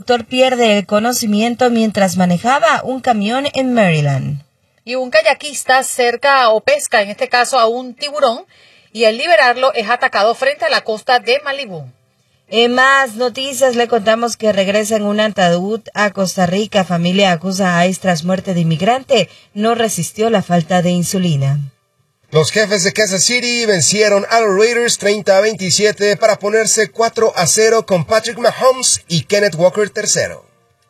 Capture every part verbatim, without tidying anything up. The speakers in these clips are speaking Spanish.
conductor pierde el conocimiento mientras manejaba un camión en Maryland. Y un kayakista cerca o pesca, en este caso, a un tiburón, y al liberarlo es atacado frente a la costa de Malibú. En más noticias le contamos que regresa en un ataúd a Costa Rica. Familia acusa a ICE tras muerte de inmigrante. No resistió la falta de insulina. Los jefes de Kansas City vencieron a los Raiders treinta a veintisiete para ponerse cuatro a cero con Patrick Mahomes y Kenneth Walker tercero.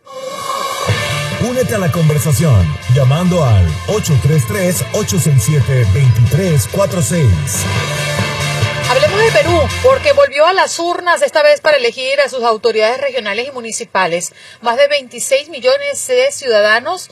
Únete a la conversación llamando al ocho tres tres, ocho seis siete, dos tres cuatro seis. Hablemos de Perú, porque volvió a las urnas, esta vez para elegir a sus autoridades regionales y municipales. Más de veintiséis millones de ciudadanos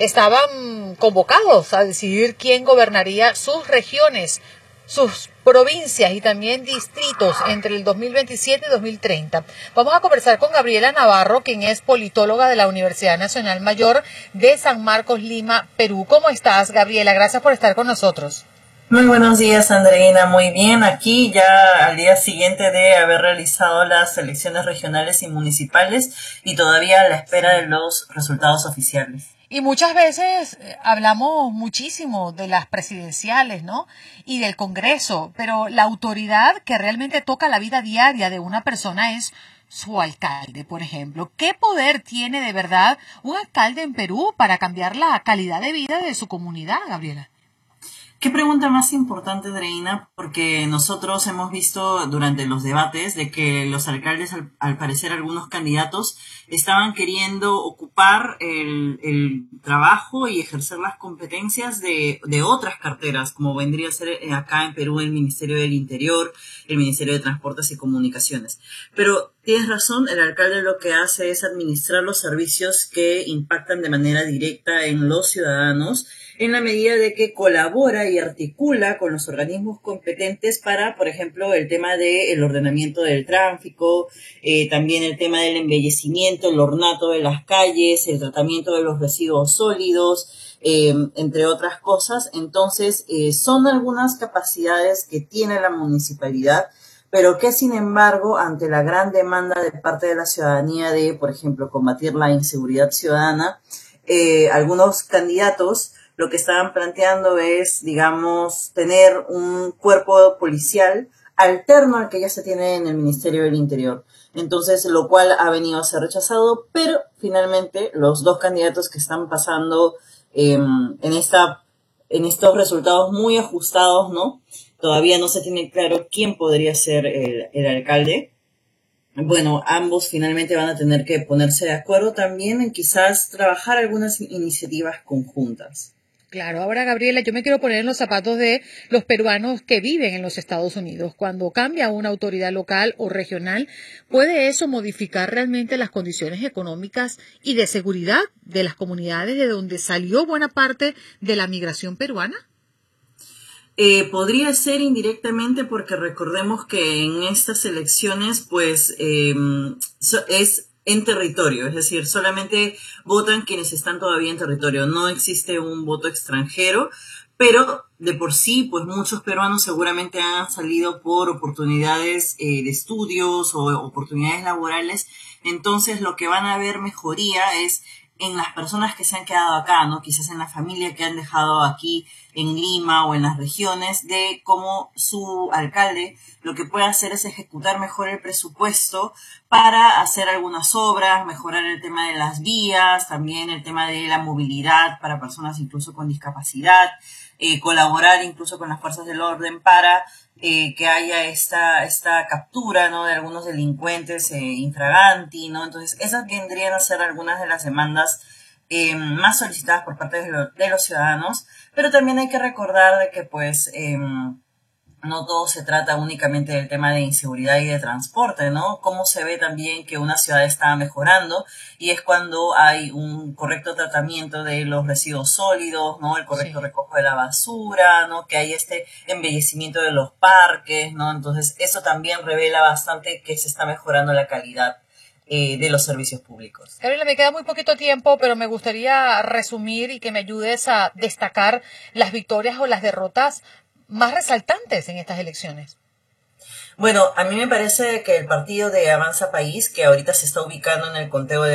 estaban convocados a decidir quién gobernaría sus regiones, sus provincias y también distritos entre el dos mil veintisiete y dos mil treinta. Vamos a conversar con Gabriela Navarro, quien es politóloga de la Universidad Nacional Mayor de San Marcos, Lima, Perú. ¿Cómo estás, Gabriela? Gracias por estar con nosotros. Muy buenos días, Andreina. Muy bien, aquí ya al día siguiente de haber realizado las elecciones regionales y municipales y todavía a la espera de los resultados oficiales. Y muchas veces hablamos muchísimo de las presidenciales, ¿no? Y del Congreso, pero la autoridad que realmente toca la vida diaria de una persona es su alcalde, por ejemplo. ¿Qué poder tiene de verdad un alcalde en Perú para cambiar la calidad de vida de su comunidad, Gabriela? Qué pregunta más importante, Andreina, porque nosotros hemos visto durante los debates de que los alcaldes, al, al parecer algunos candidatos, estaban queriendo ocupar el, el trabajo y ejercer las competencias de, de otras carteras, como vendría a ser acá en Perú el Ministerio del Interior, el Ministerio de Transportes y Comunicaciones. Pero tienes razón, el alcalde lo que hace es administrar los servicios que impactan de manera directa en los ciudadanos, en la medida de que colabora y articula con los organismos competentes para, por ejemplo, el tema del ordenamiento del tráfico, eh, también el tema del embellecimiento, el ornato de las calles, el tratamiento de los residuos sólidos, eh, entre otras cosas. Entonces, eh, son algunas capacidades que tiene la municipalidad, pero que, sin embargo, ante la gran demanda de parte de la ciudadanía de, por ejemplo, combatir la inseguridad ciudadana, eh, algunos candidatos lo que estaban planteando es, digamos, tener un cuerpo policial alterno al que ya se tiene en el Ministerio del Interior. Entonces, lo cual ha venido a ser rechazado, pero finalmente los dos candidatos que están pasando eh, en esta, en estos resultados muy ajustados, ¿no? Todavía no se tiene claro quién podría ser el, el alcalde. Bueno, ambos finalmente van a tener que ponerse de acuerdo también en quizás trabajar algunas iniciativas conjuntas. Claro, ahora Gabriela, yo me quiero poner en los zapatos de los peruanos que viven en los Estados Unidos. Cuando cambia una autoridad local o regional, ¿puede eso modificar realmente las condiciones económicas y de seguridad de las comunidades de donde salió buena parte de la migración peruana? Eh, podría ser indirectamente, porque recordemos que en estas elecciones pues eh, es en territorio, es decir, solamente votan quienes están todavía en territorio, no existe un voto extranjero, pero de por sí, pues muchos peruanos seguramente han salido por oportunidades eh, de estudios o oportunidades laborales, entonces lo que van a ver mejoría es en las personas que se han quedado acá, ¿no? Quizás en la familia que han dejado aquí en Lima o en las regiones, de cómo su alcalde lo que puede hacer es ejecutar mejor el presupuesto para hacer algunas obras, mejorar el tema de las vías, también el tema de la movilidad para personas incluso con discapacidad, eh, colaborar incluso con las fuerzas del orden para eh, que haya esta esta captura, ¿no?, de algunos delincuentes eh, infraganti, ¿no? Entonces, esas vendrían a ser algunas de las demandas eh, más solicitadas por parte de, lo, de los ciudadanos, pero también hay que recordar de que, pues, eh, no todo se trata únicamente del tema de inseguridad y de transporte, ¿no? Cómo se ve también que una ciudad está mejorando, y es cuando hay un correcto tratamiento de los residuos sólidos, ¿no? El correcto sí. recojo de la basura, ¿no? Que hay este embellecimiento de los parques, ¿no? Entonces, eso también revela bastante que se está mejorando la calidad eh, de los servicios públicos. Gabriela, me queda muy poquito tiempo, pero me gustaría resumir y que me ayudes a destacar las victorias o las derrotas más resaltantes en estas elecciones. Bueno, a mí me parece que el partido de Avanza País, que ahorita se está ubicando en el conteo de